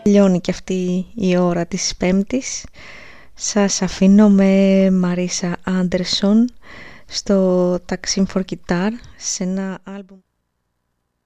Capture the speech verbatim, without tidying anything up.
Τελειώνει και αυτή η ώρα της Πέμπτης. Σας αφήνω με Μαρίσα Άντερσον στο Taksim for Guitar, σε ένα άλμπουμ